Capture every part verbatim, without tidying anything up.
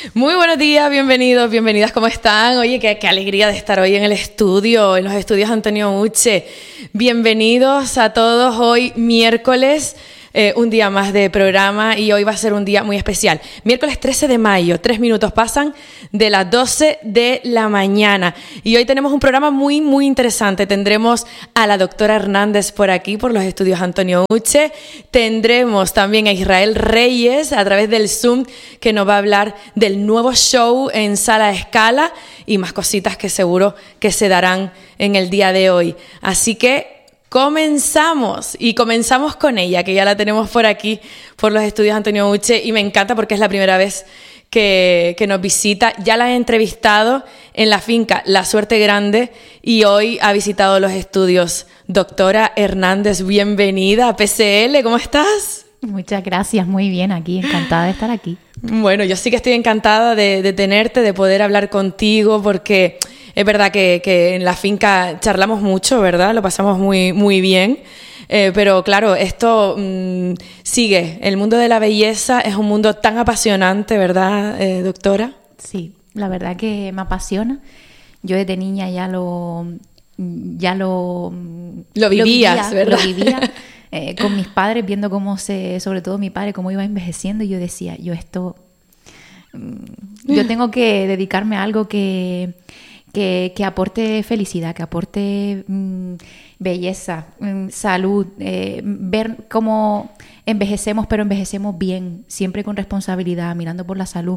Muy buenos días, bienvenidos, bienvenidas, ¿cómo están? Oye, qué, qué alegría de estar hoy en el estudio, en los estudios Antonio Uche. Bienvenidos a todos hoy miércoles. Eh, un día más de programa y hoy va a ser un día muy especial. Miércoles trece de mayo, tres minutos pasan de las doce de la mañana y hoy tenemos un programa muy muy interesante. Tendremos a la doctora Hernández por aquí, por los estudios Antonio Uche. Tendremos también a Israel Reyes a través del Zoom, que nos va a hablar del nuevo show en Sala Escala y más cositas que seguro que se darán en el día de hoy. Así que comenzamos y comenzamos con ella, que ya la tenemos por aquí, por los estudios Antonio Uche, y me encanta porque es la primera vez que, que nos visita. Ya la he entrevistado en la finca La Suerte Grande y hoy ha visitado los estudios. Doctora Hernández, bienvenida a P C L, ¿cómo estás? Muchas gracias, muy bien aquí, encantada de estar aquí. Bueno, yo sí que estoy encantada de, de tenerte, de poder hablar contigo, porque es verdad que, que en la finca charlamos mucho, ¿verdad? Lo pasamos muy, muy bien. Eh, pero claro, esto mmm, sigue. El mundo de la belleza es un mundo tan apasionante, ¿verdad, eh, doctora? Sí, la verdad que me apasiona. Yo desde niña ya lo... Ya lo... Lo vivías, lo vivía, ¿verdad? Lo vivía eh, con mis padres, viendo cómo se... Sobre todo mi padre, cómo iba envejeciendo. Y yo decía, yo esto... Yo tengo que dedicarme a algo que... Que, que aporte felicidad, que aporte mmm, belleza, mmm, salud, eh, ver cómo envejecemos, pero envejecemos bien, siempre con responsabilidad, mirando por la salud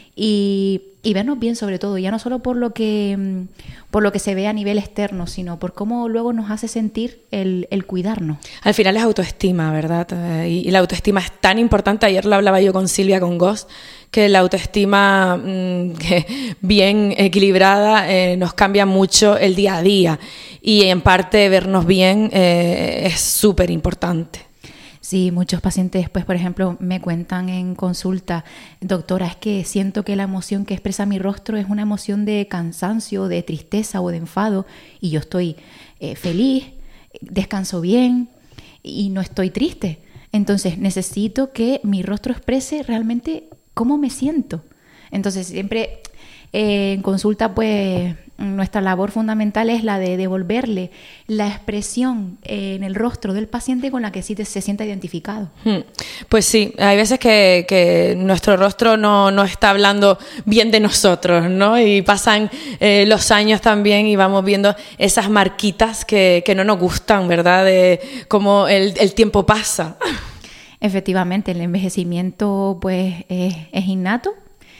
y, y vernos bien sobre todo, ya no solo por lo que mmm, por lo que se ve a nivel externo, sino por cómo luego nos hace sentir el, el cuidarnos. Al final es autoestima, ¿verdad? Eh, y, y la autoestima es tan importante. Ayer lo hablaba yo con Silvia, con Gos, que la autoestima mmm, que bien equilibrada eh, nos cambia mucho el día a día y en parte vernos bien eh, es súper importante. Sí, muchos pacientes después, por ejemplo, me cuentan en consulta, doctora, es que siento que la emoción que expresa mi rostro es una emoción de cansancio, de tristeza o de enfado y yo estoy eh, feliz, descanso bien y no estoy triste. Entonces necesito que mi rostro exprese realmente cómo me siento. Entonces siempre eh, en consulta pues nuestra labor fundamental es la de devolverle la expresión eh, en el rostro del paciente con la que sí te, se sienta identificado. Pues sí, hay veces que, que nuestro rostro no, no está hablando bien de nosotros, ¿no? Y pasan eh, los años también y vamos viendo esas marquitas que, que no nos gustan, ¿verdad? De cómo el, el tiempo pasa. Efectivamente, el envejecimiento pues es, es innato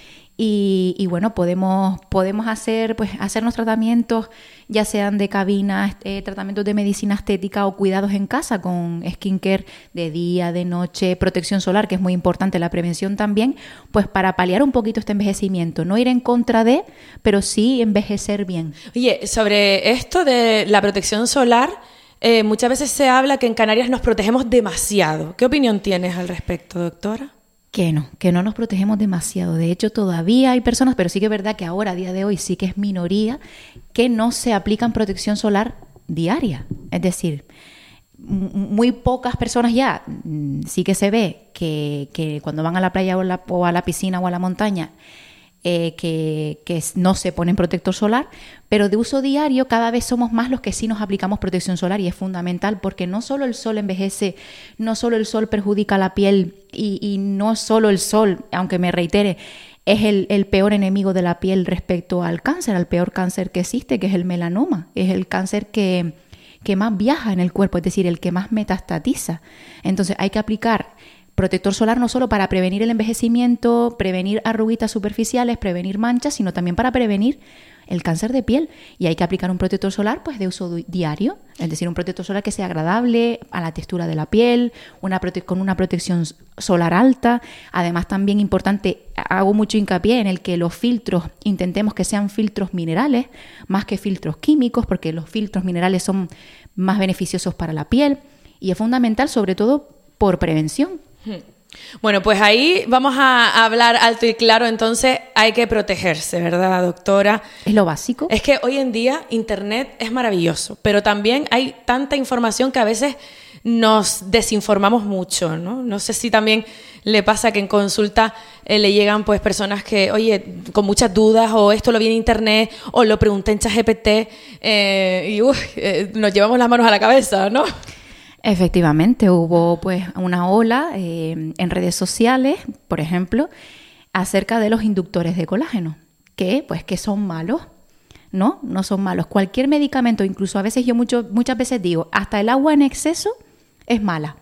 y, y bueno, podemos, podemos hacer, pues, hacernos tratamientos, ya sean de cabina, eh, tratamientos de medicina estética o cuidados en casa con skincare de día, de noche, protección solar, que es muy importante, la prevención también, pues para paliar un poquito este envejecimiento, no ir en contra de, pero sí envejecer bien. Oye, sobre esto de la protección solar, Eh, muchas veces se habla que en Canarias nos protegemos demasiado. ¿Qué opinión tienes al respecto, doctora? Que no, que no nos protegemos demasiado. De hecho, todavía hay personas, pero sí que es verdad que ahora, a día de hoy, sí que es minoría, que no se aplican protección solar diaria. Es decir, m- muy pocas personas ya sí que se ve que, que cuando van a la playa o, la, o a la piscina o a la montaña, Eh, que, que no se ponen protector solar, pero de uso diario cada vez somos más los que sí nos aplicamos protección solar y es fundamental porque no solo el sol envejece, no solo el sol perjudica la piel y, y no solo el sol, aunque me reitere, es el, el peor enemigo de la piel respecto al cáncer, al peor cáncer que existe, que es el melanoma, es el cáncer que, que más viaja en el cuerpo, es decir, el que más metastatiza. Entonces hay que aplicar protector solar no solo para prevenir el envejecimiento, prevenir arruguitas superficiales, prevenir manchas, sino también para prevenir el cáncer de piel. Y hay que aplicar un protector solar pues de uso diario, es decir, un protector solar que sea agradable a la textura de la piel, una prote- con una protección solar alta. Además, también importante, hago mucho hincapié en el que los filtros intentemos que sean filtros minerales más que filtros químicos, porque los filtros minerales son más beneficiosos para la piel y es fundamental, sobre todo, por prevención. Bueno, pues ahí vamos a hablar alto y claro, entonces hay que protegerse, ¿verdad, doctora? Es lo básico. Es que hoy en día Internet es maravilloso, pero también hay tanta información que a veces nos desinformamos mucho, ¿no? No sé si también le pasa que en consulta eh, le llegan pues personas que, oye, con muchas dudas, o esto lo vi en internet, o lo pregunté en ChatGPT, eh, y uf, eh, nos llevamos las manos a la cabeza, ¿no? Efectivamente, hubo pues una ola eh, en redes sociales, por ejemplo, acerca de los inductores de colágeno, que pues que son malos. No, no son malos. Cualquier medicamento, incluso a veces yo mucho, muchas veces digo, hasta el agua en exceso es mala.